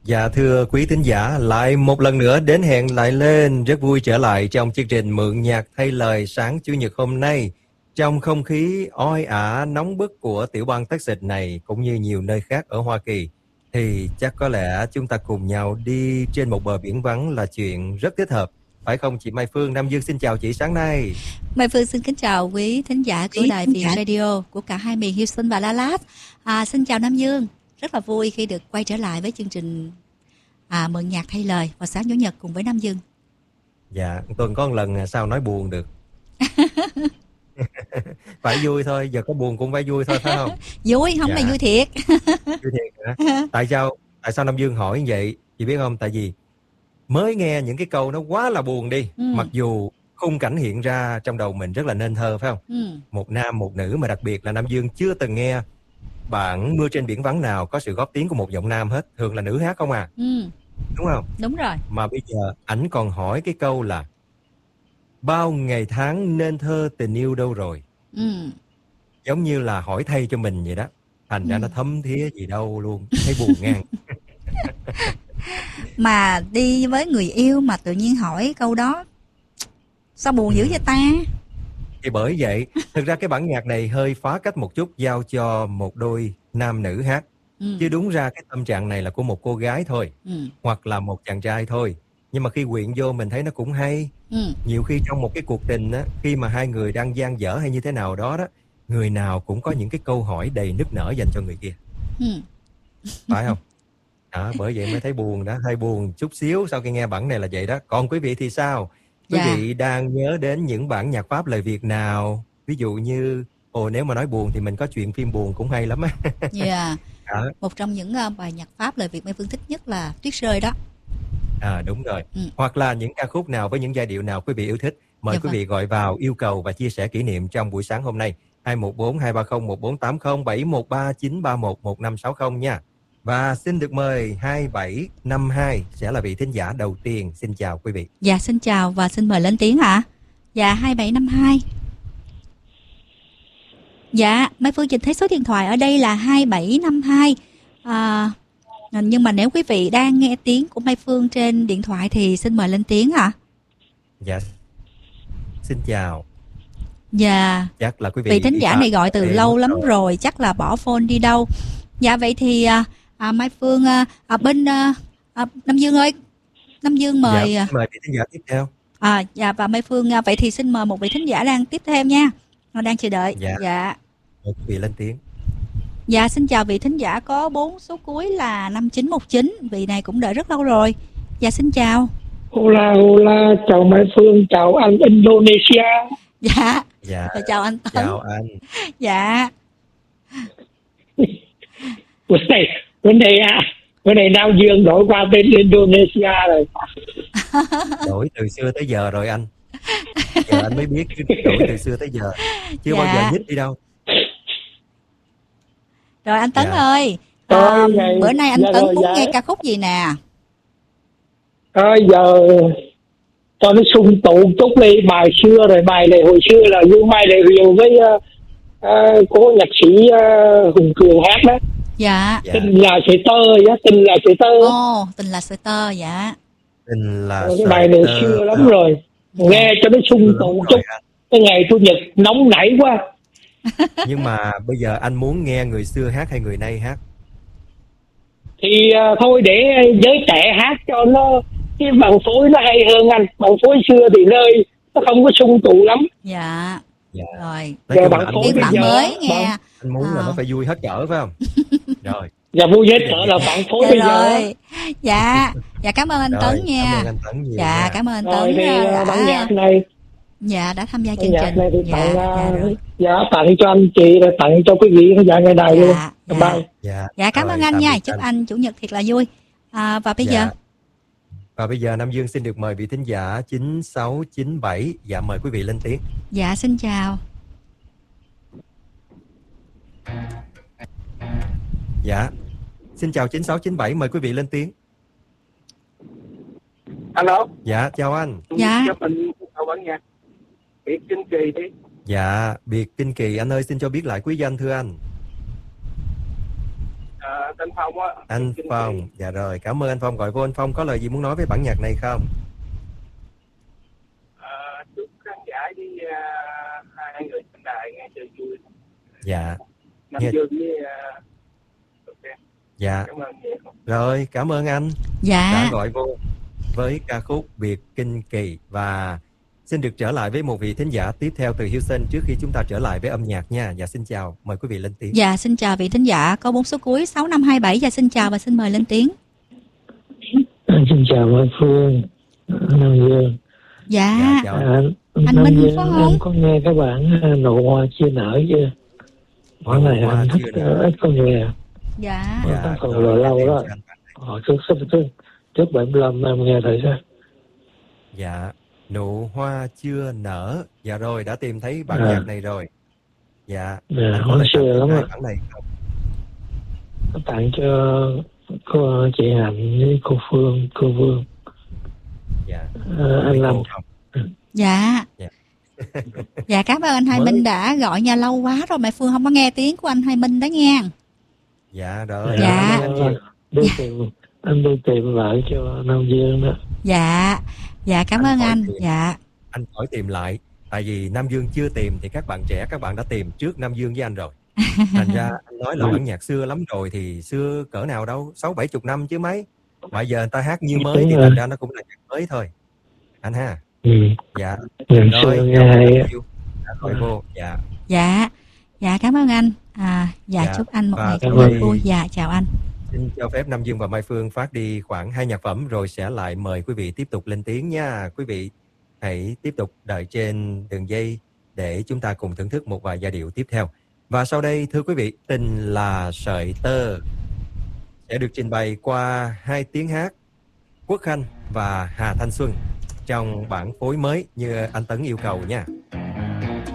Dạ thưa quý thính giả, lại một lần nữa đến hẹn lại lên, rất vui trở lại trong chương trình Mượn Nhạc Thay Lời sáng Chủ nhật hôm nay. Trong không khí oi ả nóng bức của tiểu bang Texas này cũng như nhiều nơi khác ở Hoa Kỳ, thì chắc có lẽ chúng ta cùng nhau đi trên một bờ biển vắng là chuyện rất thích hợp. Phải không chị Mai Phương? Nam Dương xin chào chị sáng nay. Mai Phương xin kính chào quý thính giả của Đài Việt Radio của cả hai miền Houston và Dallas. Xin chào Nam Dương, rất là vui khi được quay trở lại với chương trình Mượn Nhạc Thay Lời vào sáng Chủ nhật cùng với Nam Dương. Dạ, tuần có một lần sao nói buồn được. Phải vui thôi, giờ có buồn cũng phải vui thôi phải không? Vui, không là vui thiệt. Vui thiệt hả? Tại sao Nam Dương hỏi như vậy? Chị biết không? Tại vì mới nghe những cái câu nó quá là buồn đi. Mặc dù khung cảnh hiện ra trong đầu mình rất là nên thơ phải không? Một nam một nữ, mà đặc biệt là Nam Dương chưa từng nghe bản Mưa Trên Biển Vắng nào có sự góp tiếng của một giọng nam hết. Thường là nữ hát không à? Đúng không? Đúng rồi. Mà bây giờ ảnh còn hỏi cái câu là bao ngày tháng nên thơ tình yêu đâu rồi? Giống như là hỏi thay cho mình vậy đó. Thành ra nó thấm thía gì đâu luôn. Thấy buồn ngang. Mà đi với người yêu mà tự nhiên hỏi câu đó, sao buồn dữ vậy ta? Thì bởi vậy, thực ra cái bản nhạc này hơi phá cách một chút, giao cho một đôi nam nữ hát. Chứ đúng ra cái tâm trạng này là của một cô gái thôi, hoặc là một chàng trai thôi. Nhưng mà khi quyện vô mình thấy nó cũng hay. Nhiều khi trong một cái cuộc tình á, khi mà hai người đang dang dở hay như thế nào đó đó, người nào cũng có những cái câu hỏi đầy nức nở dành cho người kia. Phải không? Đó, bởi vậy mới thấy buồn đó, hơi buồn chút xíu sau khi nghe bản này là vậy đó. Còn quý vị thì sao? Quý vị đang nhớ đến những bản nhạc Pháp lời Việt nào? Ví dụ như, nếu mà nói buồn thì mình có chuyện phim buồn cũng hay lắm á. Một trong những bài nhạc Pháp lời Việt Mai Phương thích nhất là Tuyết Rơi đó. Đúng rồi. Hoặc là những ca khúc nào với những giai điệu nào quý vị yêu thích. Mời quý vị gọi vào yêu cầu và chia sẻ kỷ niệm trong buổi sáng hôm nay. 214-230-1480-713-931-1560 nha. Và xin được mời 2752 sẽ là vị thính giả đầu tiên. Xin chào quý vị. Dạ xin chào và xin mời lên tiếng ạ. Dạ 2752. Dạ Mai Phương nhìn thấy số điện thoại ở đây là 2752. Nhưng mà nếu quý vị đang nghe tiếng của Mai Phương trên điện thoại thì xin mời lên tiếng ạ. Dạ xin chào. Dạ chắc là quý vị vị thính giả này gọi từ lâu lắm rồi, chắc là bỏ phone đi đâu. Dạ vậy thì Mai Phương bên Nam Dương ơi, Nam Dương mời. Dạ, mời vị thính giả tiếp theo. Dạ và Mai Phương vậy thì xin mời một vị thính giả đang tiếp theo nha, đang chờ đợi. Dạ. Mời quý vị lên tiếng. Dạ xin chào vị thính giả có 4 số cuối là 5919, vị này cũng đợi rất lâu rồi. Dạ xin chào. Hola, chào Mai Phương, chào anh Indonesia. Dạ. Chào anh Tấn. Chào anh. Dạ. Bữa nay Nam Dương đổi qua bên Indonesia rồi. Đổi từ xưa tới giờ rồi anh. Giờ anh mới biết đổi từ xưa tới giờ. Chưa bao giờ nhích đi đâu. Rồi anh Tấn ơi, bữa nay anh Tấn muốn nghe ca khúc gì nè? Giờ cho nó sung tụ chút đi, bài xưa rồi bài này hồi xưa là Dương Mai Lệ Huyền với cô nhạc sĩ Hùng Cường hát đó. Dạ. Tình là sợi tơ á, tình là sợi tơ. Tình là sợi tơ, dạ. Tình là cái bài này xưa lắm rồi. Nghe cho nó sung tụ chút. Cái ngày Chủ nhật nóng nảy quá. Nhưng mà bây giờ anh muốn nghe người xưa hát hay người nay hát? Thì thôi để giới trẻ hát cho nó cái bằng phối nó hay hơn anh. Bằng phối xưa thì nơi nó không có sung tụ lắm. Dạ. Rồi. Giờ bằng phối bây giờ mới nghe. Anh muốn là nó phải vui hết cỡ phải không? Rồi. Dạ vui hết cỡ là bằng phối bây giờ. Dạ. Dạ cảm ơn anh Tấn nha. Cảm ơn anh Tấn nhiều. Dạ cảm ơn anh Tấn. Bản nhạc này. Dạ đã tham gia chương trình. Này thì tặng cho anh chị, rồi tặng cho quý vị khán giả ngày này luôn. Dạ cảm ơn anh nha, chúc anh Chủ nhật thiệt là vui. Và bây giờ Nam Dương xin được mời vị thính giả 9697. Dạ mời quý vị lên tiếng. Dạ xin chào. Dạ xin chào 9697, mời quý vị lên tiếng. Alo. Dạ chào anh. Dạ. Cho mình bản nhạc Biệt Kinh Kỳ đi. Dạ Biệt Kinh Kỳ, anh ơi xin cho biết lại quý danh thưa anh. anh Phong á. Anh Phong, dạ rồi, cảm ơn anh Phong gọi vô. Anh Phong có lời gì muốn nói với bản nhạc này không? Chúc khán giả với hai người trên đài nghe chơi vui. Dạ. Nam Dương với ok. Dạ. Cảm ơn nhiều. Rồi, cảm ơn anh đã gọi vô với ca khúc Biệt Kinh Kỳ. Và xin được trở lại với một vị thính giả tiếp theo từ Houston trước khi chúng ta trở lại với âm nhạc nha. Dạ xin chào, mời quý vị lên tiếng. Dạ xin chào vị thính giả có 4 số cuối 6527. Dạ xin chào và xin mời lên tiếng. Xin chào Mai Phương, Nam Dương. Dạ, anh Minh Dương, phải không? em có nghe cái bản Nụ Hoa Chưa Nở chưa? Bản này anh thích ít có nghe. Dạ. Còn rồi lâu đó. Trước 75 em nghe thử xem. Dạ, Nụ Hoa Chưa Nở. Dạ rồi, đã tìm thấy bản nhạc này rồi. Dạ, anh có hồi xưa lắm á. bản này không? Tặng cho cô chị Hạnh với cô Phương, cô Vương. Dạ. Anh Lâm. Dạ. Dạ cảm ơn anh Hai Minh đã gọi nha, lâu quá rồi mẹ Phương không có nghe tiếng của anh Hai Minh đó nha. Dạ rồi. Dạ. Anh đi tìm lại cho Nam Dương đó. Dạ. Dạ cảm ơn anh. Dạ. Anh khỏi tìm lại. Tại vì Nam Dương chưa tìm thì các bạn trẻ các bạn đã tìm trước Nam Dương với anh rồi. Thành ra anh nói là bản nhạc xưa lắm rồi thì xưa cỡ nào đâu, 60-70 năm chứ mấy. Mà giờ người ta hát như mới thì thành ra nó cũng là nhạc mới thôi. Anh ha. Dạ. Rồi, gọi vô. Dạ. Dạ. Dạ cảm ơn anh. Dạ chúc anh một ngày thật vui. Dạ chào anh. Xin cho phép Nam Dương và Mai Phương phát đi khoảng 2 nhạc phẩm rồi sẽ lại mời quý vị tiếp tục lên tiếng nha. Quý vị hãy tiếp tục đợi trên đường dây để chúng ta cùng thưởng thức một vài giai điệu tiếp theo. Và sau đây thưa quý vị, Tình Là Sợi Tơ sẽ được trình bày qua 2 tiếng hát Quốc Khanh và Hà Thanh Xuân trong bản phối mới như anh Tấn yêu cầu nha.